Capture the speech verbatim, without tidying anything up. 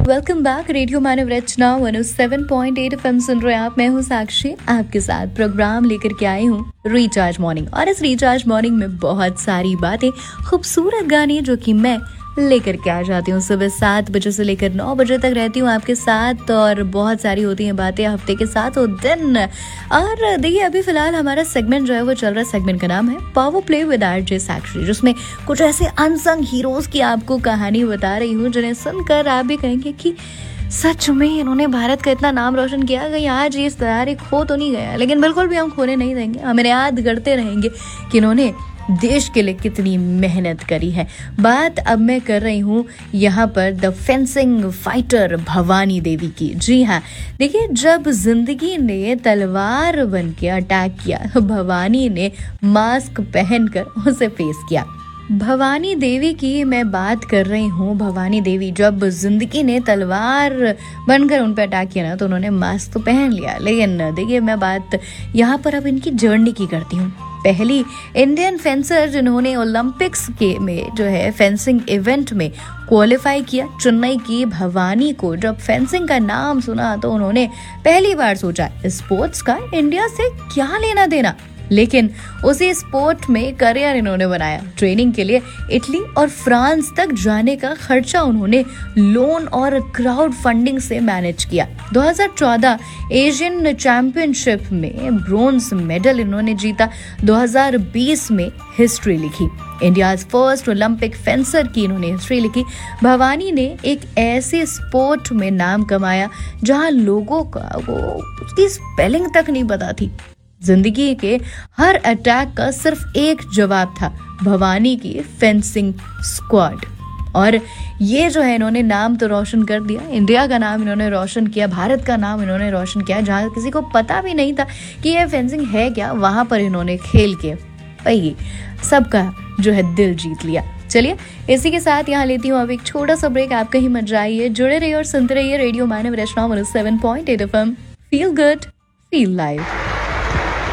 Welcome back. Radio मानव रचना one O seven point eight F M सुन रहे हैं आप। मैं हूँ साक्षी, आपके साथ प्रोग्राम लेकर के आई हूँ रिचार्ज मॉर्निंग। और इस रिचार्ज मॉर्निंग में बहुत सारी बातें, खूबसूरत गाने जो कि मैं लेकर के आ जाती हूँ। सुबह सात बजे से लेकर नौ बजे तक रहती हूँ आपके साथ, और बहुत सारी होती हैं बातें हफ्ते के साथ हो दिन। और देखिए, अभी फिलहाल हमारा सेगमेंट जो है वो चल रहा है। सेगमेंट का नाम है पावर प्ले विद आरजे साक्षी, जिसमें कुछ ऐसे अनसंग हीरोज की आपको कहानी बता रही हूँ जिन्हें सुनकर आप भी कहेंगे कि सच में इन्होंने भारत का इतना नाम रोशन किया, कहीं आज ये तारीख खो तो नहीं गया। लेकिन बिल्कुल भी हम खोने नहीं देंगे, हम याद करते रहेंगे कि इन्होंने देश के लिए कितनी मेहनत करी है। बात अब मैं कर रही हूँ यहाँ पर the fencing fighter Bhavani Devi की। जी हाँ, देखिए, जब जिंदगी ने तलवार बन के अटैक किया, भवानी ने मास्क पहनकर उसे फेस किया। भवानी देवी की मैं बात कर रही हूँ। भवानी देवी, जब जिंदगी ने तलवार बनकर उन पर अटैक किया ना, तो उन्होंने मास्क तो पहन लिया। लेकिन देखिए, मैं बात यहाँ पर अब इनकी जर्नी की करती हूँ। पहली इंडियन फेंसर जिन्होंने ओलंपिक्स के में जो है फेंसिंग इवेंट में क्वालिफाई किया, चेन्नई की भवानी को जब फेंसिंग का नाम सुना तो उन्होंने पहली बार सोचा स्पोर्ट्स का इंडिया से क्या लेना देना। लेकिन उसी स्पोर्ट में करियर इन्होंने बनाया। ट्रेनिंग के लिए इटली और फ्रांस तक जाने का खर्चा उन्होंने लोन और क्राउड फंडिंग से मैनेज किया। दो हज़ार चौदह एशियन चैंपियनशिप में ब्रोंज मेडल इन्होंने जीता। दो हज़ार बीस में हिस्ट्री लिखी, इंडिया फर्स्ट ओलंपिक फेंसर की इन्होंने हिस्ट्री लिखी। भवानी ने एक ऐसे स्पोर्ट में नाम कमाया जहां लोगों का वो उसकी स्पेलिंग तक नहीं पता थी। जिंदगी के हर अटैक का सिर्फ एक जवाब था, भवानी की फेंसिंग स्क्वाड। और ये जो है, इन्होंने नाम तो रोशन कर दिया, इंडिया का नाम इन्होंने रोशन किया, भारत का नाम इन्होंने रोशन किया। जहाँ किसी को पता भी नहीं था कि ये फेंसिंग है क्या, वहां पर इन्होंने खेल के भाई सबका जो है दिल जीत लिया। चलिए, इसी के साथ यहाँ लेती हूँ अब एक छोटा सा ब्रेक। आप कहीं मत जाइए, जुड़े रहिए और सुनते रहिए रेडियो मानव रचना one O seven point eight F M. Feel good, feel live.